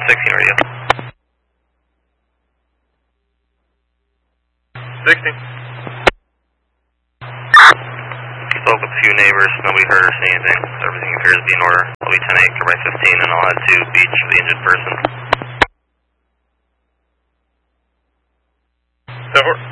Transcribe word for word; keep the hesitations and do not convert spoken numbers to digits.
sixteen radio. sixteen. Spoke with a few neighbors, nobody heard or seen anything. Everything appears to be in order. I'll be ten eight, by fifteen, and I'll head to beach for the injured person. ten four.